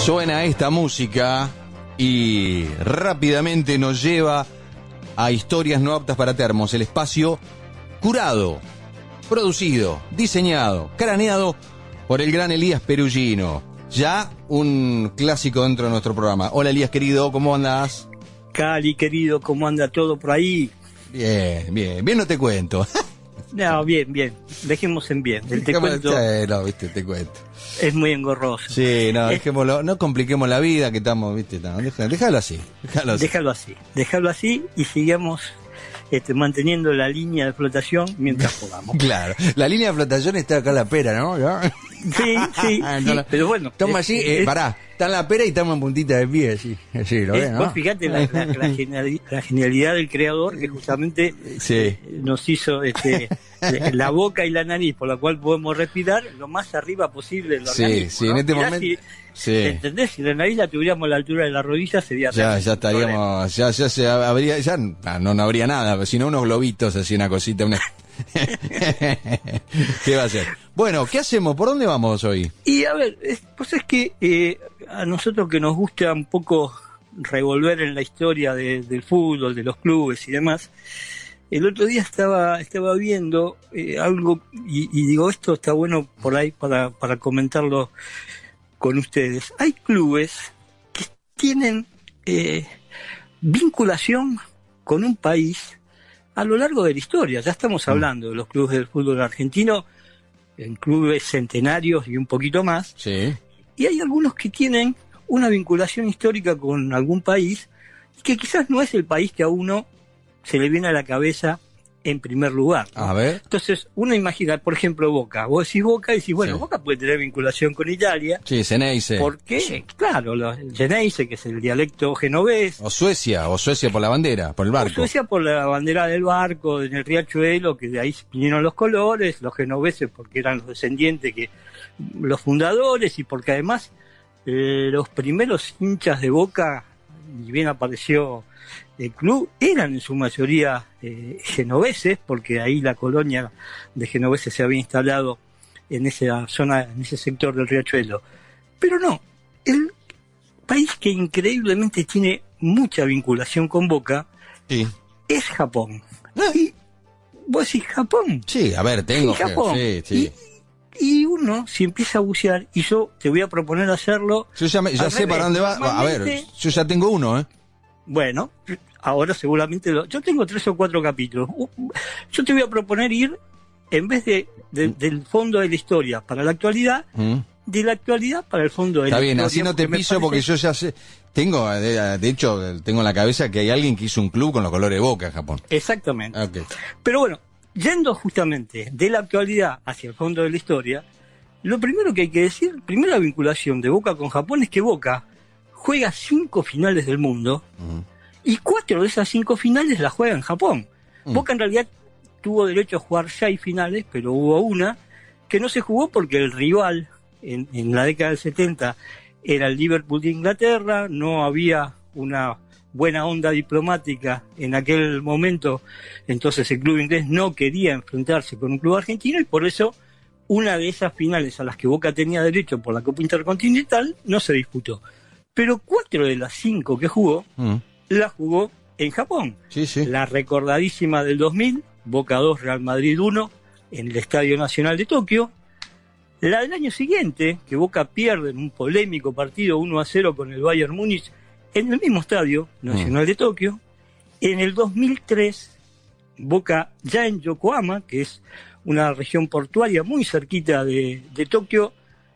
Suena esta música y rápidamente nos lleva a Historias no aptas para termos, el espacio curado, producido, diseñado, craneado por el gran Elías Perugino. Ya un clásico dentro de nuestro programa. Hola Elías querido, ¿cómo andás? Cali querido, ¿cómo anda todo por ahí? Bien no te cuento. No, bien, dejemos en bien. Te cuento, no, viste, te cuento. es muy engorroso. Sí, no, dejémoslo, no compliquemos la vida que estamos, viste, no, déjalo así. Déjalo así y sigamos manteniendo la línea de flotación mientras podamos. Claro, la línea de flotación está acá en la pera, ¿no? Sí, pero bueno. Estamos así, pará, está en la pera y estamos en puntita de pie, sí, lo ves, ¿no? Vos fíjate la genialidad del creador que justamente nos hizo la boca y la nariz por la cual podemos respirar lo más arriba posible del organismo. Sí, ¿no? En este momento. ¿Entendés? Si la nariz la tuviéramos a la altura de la rodilla sería ya estaríamos, ya se habría, ya no habría nada, sino unos globitos así, una cosita, una ¿qué va a ser? Bueno, ¿qué hacemos? ¿Por dónde vamos hoy? Y a ver, pues es que a nosotros que nos gusta un poco revolver en la historia del fútbol, de los clubes y demás, el otro día estaba viendo algo y digo, esto está bueno por ahí para comentarlo con ustedes. Hay clubes que tienen vinculación con un país a lo largo de la historia. Ya estamos hablando de los clubes del fútbol argentino, en clubes centenarios y un poquito más. Sí. Y hay algunos que tienen una vinculación histórica con algún país que quizás no es el país que a uno se le viene a la cabeza en primer lugar, ¿no? A ver. Entonces, uno imagina, por ejemplo, Boca. Vos decís Boca y decís, bueno, Boca puede tener vinculación con Italia. Sí, Xeneize. ¿Por qué? Claro, el Xeneize, que es el dialecto genovés. O Suecia por la bandera, por el barco. O Suecia por la bandera del barco, en el Riachuelo, que de ahí vinieron los colores, los genoveses porque eran los descendientes, los fundadores, y porque además los primeros hinchas de Boca, y bien apareció el club, eran en su mayoría genoveses, porque ahí la colonia de genoveses se había instalado en esa zona, en ese sector del Riachuelo. Pero no, el país que increíblemente tiene mucha vinculación con Boca es Japón. ¿Y vos decís Japón? Sí, a ver, tengo Japón. Sí. Y uno, si empieza a bucear, y yo te voy a proponer hacerlo. Yo ya sé para dónde va. A ver, yo ya tengo uno, ¿eh? Bueno, ahora seguramente yo tengo 3 o 4 capítulos. Yo te voy a proponer ir, en vez del fondo de la historia para la actualidad, de la actualidad para el fondo de la historia. Está bien, así no te piso porque yo ya sé. Tengo, de hecho, tengo en la cabeza que hay alguien que hizo un club con los colores de Boca en Japón. Exactamente. Okay. Pero bueno, yendo justamente de la actualidad hacia el fondo de la historia, lo primero que hay que decir, primera vinculación de Boca con Japón es que Boca juega 5 finales del mundo y 4 de esas 5 finales las juega en Japón. Boca en realidad tuvo derecho a jugar 6 finales, pero hubo una que no se jugó porque el rival en la década del 70 era el Liverpool de Inglaterra, no había una buena onda diplomática en aquel momento, entonces el club inglés no quería enfrentarse con un club argentino y por eso una de esas finales a las que Boca tenía derecho por la Copa Intercontinental no se disputó. Pero 4 de las 5 que jugó, la jugó en Japón. Sí. La recordadísima del 2000, Boca 2, Real Madrid 1, en el Estadio Nacional de Tokio. La del año siguiente, que Boca pierde en un polémico partido 1-0 con el Bayern Múnich, en el mismo Estadio Nacional de Tokio. En el 2003, Boca ya en Yokohama, que es una región portuaria muy cerquita de Tokio,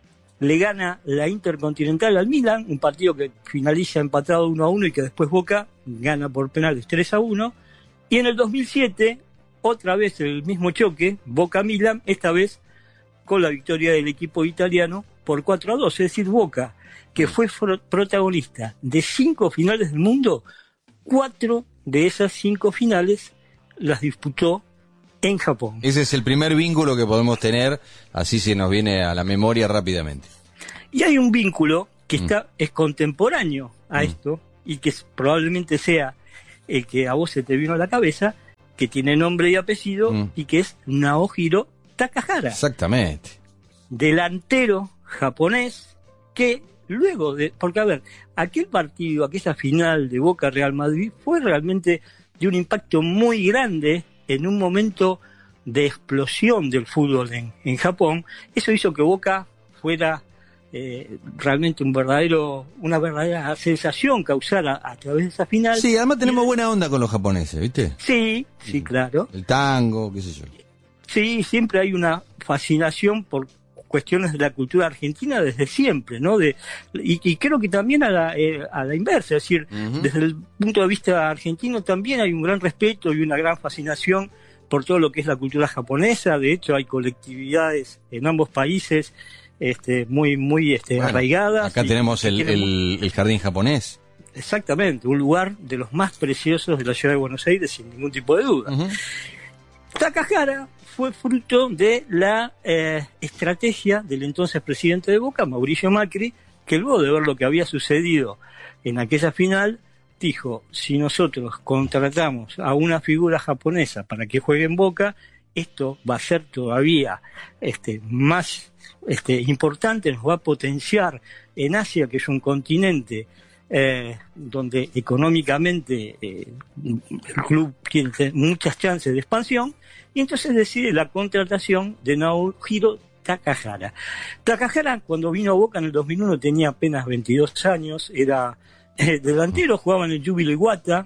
le gana la Intercontinental al Milan, un partido que finaliza empatado 1-1 y que después Boca gana por penales 3-1. Y en el 2007, otra vez el mismo choque, Boca-Milan, esta vez con la victoria del equipo italiano por 4-2. Es decir, Boca, que fue protagonista de 5 finales del mundo, 4 de esas 5 finales las disputó en Japón. Ese es el primer vínculo que podemos tener, así se nos viene a la memoria rápidamente. Y hay un vínculo que es contemporáneo a esto, y que probablemente sea el que a vos se te vino a la cabeza, que tiene nombre y apellido, y que es Naohiro Takahara. Exactamente. Delantero japonés que luego de, porque a ver, aquel partido, aquella final de Boca Real Madrid fue realmente de un impacto muy grande en un momento de explosión del fútbol en Japón. Eso hizo que Boca fuera realmente una verdadera sensación causada a través de esa final. Sí, además tenemos buena onda con los japoneses, ¿viste? Sí, sí, claro. El tango, qué sé yo. Sí, siempre hay una fascinación por cuestiones de la cultura argentina desde siempre, ¿no? Y creo que también a la inversa, es decir, desde el punto de vista argentino también hay un gran respeto y una gran fascinación por todo lo que es la cultura japonesa. De hecho, hay colectividades en ambos países muy bueno, arraigadas. Acá tenemos el jardín japonés. Exactamente, un lugar de los más preciosos de la ciudad de Buenos Aires, sin ningún tipo de duda. Takahara fue fruto de la estrategia del entonces presidente de Boca, Mauricio Macri, que luego de ver lo que había sucedido en aquella final, dijo: si nosotros contratamos a una figura japonesa para que juegue en Boca, esto va a ser todavía más importante, nos va a potenciar en Asia, que es un continente donde económicamente el club tiene muchas chances de expansión, y entonces decide la contratación de Naohiro Takahara. Takahara, cuando vino a Boca en el 2001, tenía apenas 22 años, era delantero, jugaba en el Júbilo Iwata,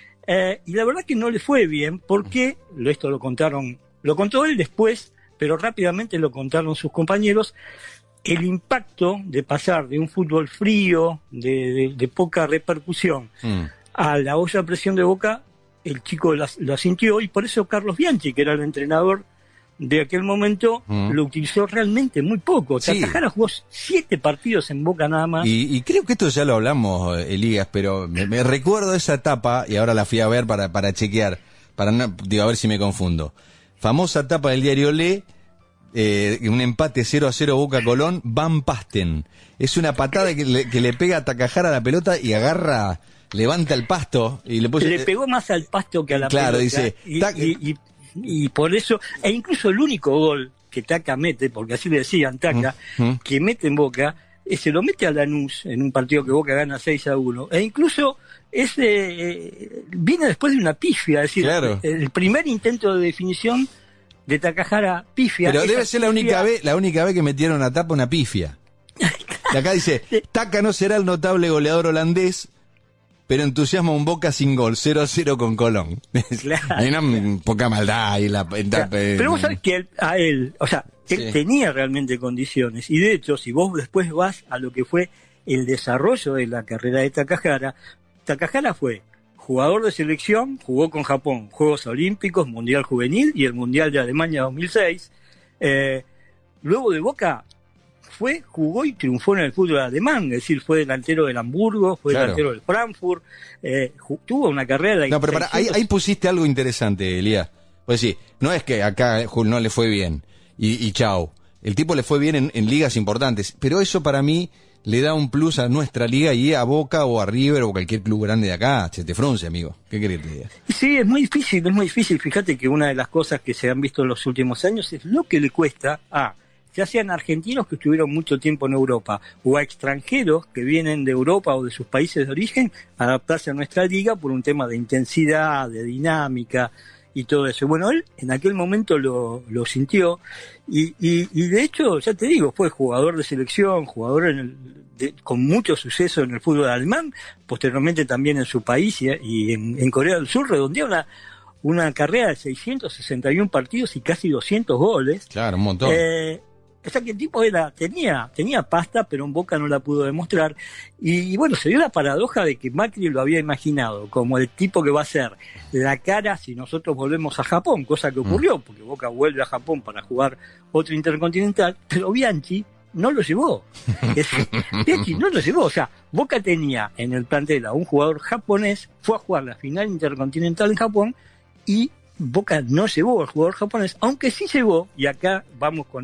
y la verdad que no le fue bien, porque esto lo contó él después, pero rápidamente lo contaron sus compañeros. El impacto de pasar de un fútbol frío, de poca repercusión, a la olla a presión de Boca, el chico la sintió, y por eso Carlos Bianchi, que era el entrenador de aquel momento, lo utilizó realmente muy poco. Sí. Takahara jugó 7 partidos en Boca nada más. Y creo que esto ya lo hablamos, Elías, pero me recuerdo esa etapa, y ahora la fui a ver para chequear, a ver si me confundo. Famosa etapa del diario Le, un empate 0-0 Boca Colón, Van Pasten. Es una patada que le pega a Takahara a la pelota y levanta el pasto y le pegó más al pasto que a la claro, pelota. Dice, y por eso, e incluso el único gol que Taka mete, porque así le decían Taka, que mete en Boca, se lo mete a Lanús en un partido que Boca gana 6-1, e incluso viene después de una pifia, es decir, claro, el primer intento de definición de Takahara, pifia. Pero debe ser la única vez que metieron a Tapa una pifia. Y acá dice, Taka no será el notable goleador holandés, pero entusiasma un Boca sin gol, 0-0 con Colón. Claro. Hay una poca maldad ahí. Pero vos sabés que él tenía realmente condiciones, y de hecho, si vos después vas a lo que fue el desarrollo de la carrera de Takahara fue jugador de selección, jugó con Japón, Juegos Olímpicos, Mundial Juvenil y el Mundial de Alemania 2006. Luego de Boca jugó y triunfó en el fútbol alemán, es decir, fue delantero del Hamburgo, fue delantero del Frankfurt, tuvo una carrera de... No, pero ahí pusiste algo interesante, Elías. Pues sí, no es que acá no le fue bien y chao. El tipo le fue bien en ligas importantes, pero eso para mí le da un plus a nuestra liga y a Boca o a River o cualquier club grande de acá. Se te frunce, amigo. ¿Qué querés que te diga? Sí, es muy difícil. Fíjate que una de las cosas que se han visto en los últimos años es lo que le cuesta ya sean argentinos que estuvieron mucho tiempo en Europa o a extranjeros que vienen de Europa o de sus países de origen, adaptarse a nuestra liga por un tema de intensidad, de dinámica y todo eso. Bueno, él en aquel momento lo sintió y de hecho, ya te digo, fue jugador de selección, jugador con mucho suceso en el fútbol alemán, posteriormente también en su país y en Corea del Sur, redondeó una carrera de 661 partidos y casi 200 goles. Claro, un montón. O sea que el tipo tenía pasta, pero en Boca no la pudo demostrar. Y bueno, se dio la paradoja de que Macri lo había imaginado como el tipo que va a ser la cara si nosotros volvemos a Japón, cosa que ocurrió, porque Boca vuelve a Japón para jugar otro Intercontinental, pero Bianchi no lo llevó. Bianchi no lo llevó. O sea, Boca tenía en el plantel a un jugador japonés, fue a jugar la final Intercontinental en Japón, y Boca no llevó al jugador japonés, aunque sí llevó, y acá vamos con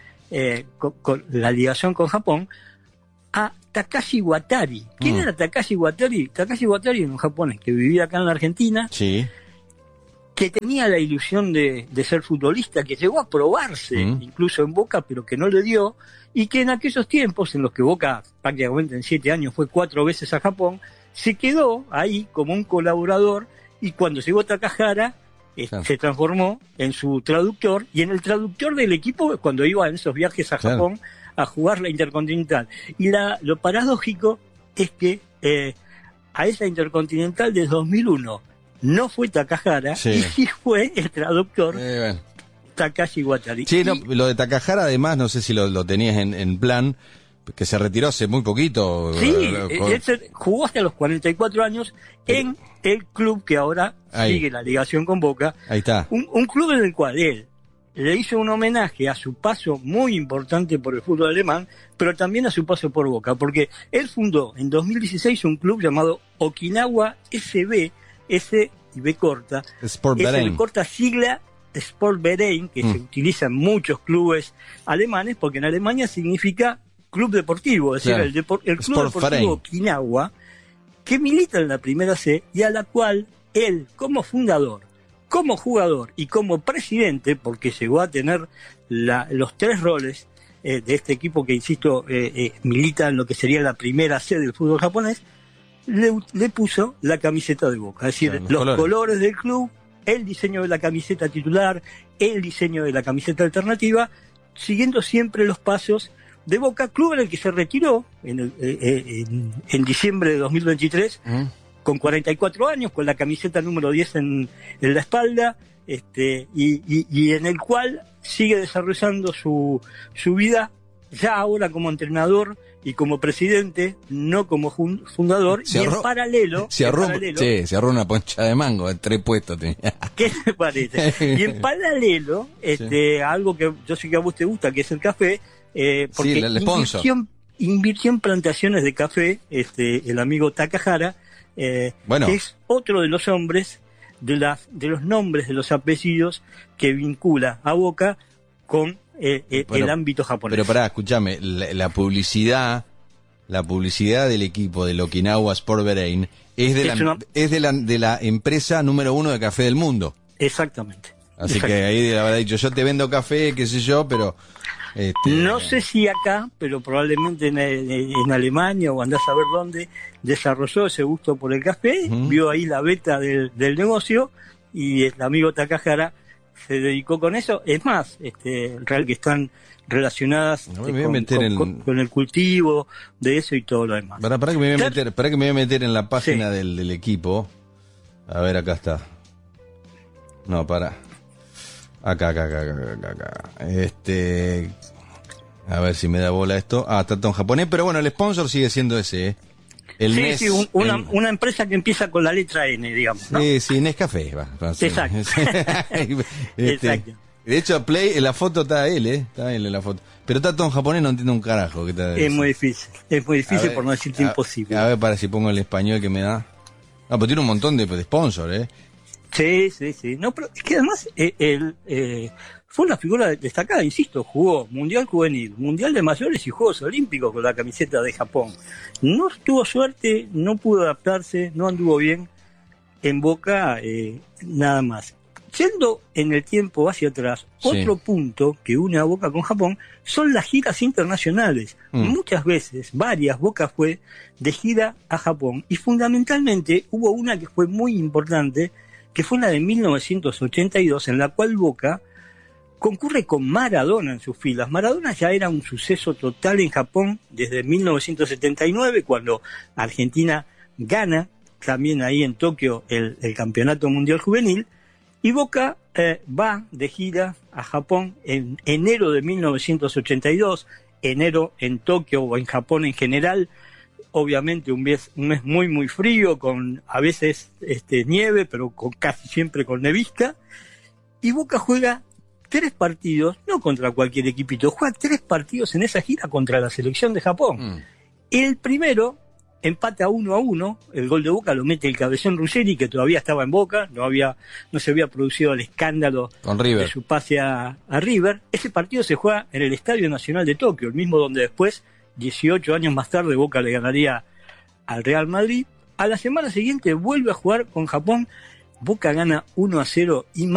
con la ligación con Japón, a Takashi Watari. ¿Quién era Takashi Watari? Takashi Watari era un japonés que vivía acá en la Argentina. Sí. que tenía la ilusión de ser futbolista, que llegó a probarse incluso en Boca, pero que no le dio, y que en aquellos tiempos, en los que Boca prácticamente en 7 años fue 4 veces a Japón, se quedó ahí como un colaborador, y cuando llegó Takahara, se transformó en su traductor, y en el traductor del equipo cuando iba en esos viajes a Japón a jugar la Intercontinental. Y lo paradójico es que a esa Intercontinental de 2001 no fue Takahara, y sí fue el traductor Takashi Watari. Sí, no, lo de Takahara además, no sé si lo tenías en plan, que se retiró hace muy poquito. Sí, él jugó hasta los 44 años en el club que ahora sigue la ligación con Boca. Ahí está. Un club en el cual él le hizo un homenaje a su paso muy importante por el fútbol alemán, pero también a su paso por Boca, porque él fundó en 2016 un club llamado Okinawa SB, S y B corta, Sport S Verein. B corta sigla Sport Verein, que se utiliza en muchos clubes alemanes, porque en Alemania significa club deportivo, es decir, el club Sport deportivo Verein. Okinawa, que milita en la primera C y a la cual él, como fundador, como jugador y como presidente, porque llegó a tener los 3 roles de este equipo que, insisto, milita en lo que sería la primera C del fútbol japonés, le puso la camiseta de Boca, es decir, los colores del club, el diseño de la camiseta titular, el diseño de la camiseta alternativa, siguiendo siempre los pasos de Boca, club en el que se retiró en diciembre de 2023, con 44 años, con la camiseta número 10 en la espalda, y en el cual sigue desarrollando su vida, ya ahora como entrenador y como presidente, no como fundador, y en paralelo... Se ahorró una poncha de mango, en 3 puestos tenía. ¿Qué te parece? Y en paralelo, algo que yo sé que a vos te gusta, que es el café, porque invirtió en plantaciones de café, el amigo Takahara, que es otro de los hombres, de los nombres, de los apellidos que vincula a Boca con el ámbito japonés. Pero pará, escúchame, la publicidad del equipo del Okinawa Sport Verein es de la empresa número 1 de café del mundo. Exactamente. Así que ahí le habrá dicho, yo te vendo café, qué sé yo, pero... No sé si acá, pero probablemente en Alemania o andás a ver dónde, desarrolló ese gusto por el café, vio ahí la beta del negocio, y el amigo Takahara se dedicó con eso. Es más, real que están relacionadas con el cultivo de eso y todo lo demás. Para que me voy a meter en la página del equipo. A ver, acá está. No, para. Acá. A ver si me da bola esto. Está todo en japonés, pero bueno, el sponsor sigue siendo ese, El NES, una empresa que empieza con la letra N, digamos, ¿no? Sí, Nescafé. Exacto. Exacto. De hecho, Play, en la foto está él, está él en la foto. Pero está todo en japonés, no entiendo un carajo. Es muy difícil, por no decirte imposible. A ver, para si pongo el español que me da. Pues tiene un montón de sponsors, Sí. No, pero es que además fue una figura destacada, insisto, jugó Mundial Juvenil, Mundial de Mayores y Juegos Olímpicos con la camiseta de Japón. No tuvo suerte, no pudo adaptarse, no anduvo bien en Boca, nada más. Yendo en el tiempo hacia atrás, otro punto que une a Boca con Japón son las giras internacionales. Muchas veces, varias, Boca fue de gira a Japón, y fundamentalmente hubo una que fue muy importante, que fue la de 1982, en la cual Boca concurre con Maradona en sus filas. Maradona ya era un suceso total en Japón desde 1979, cuando Argentina gana también ahí en Tokio el Campeonato Mundial Juvenil, y Boca va de gira a Japón en enero de 1982, enero en Tokio o en Japón en general, obviamente un mes muy muy frío, con a veces nieve, pero casi siempre con nevisca, y Boca juega 3 partidos, no contra cualquier equipito, juega 3 partidos en esa gira contra la selección de Japón. El primero empata 1-1, el gol de Boca lo mete el Cabezón Ruggeri, que todavía estaba en Boca, no se había producido el escándalo de su pase a River. Ese partido se juega en el Estadio Nacional de Tokio, el mismo donde después, 18 años más tarde, Boca le ganaría al Real Madrid. A la semana siguiente vuelve a jugar con Japón Boca gana 1-0 y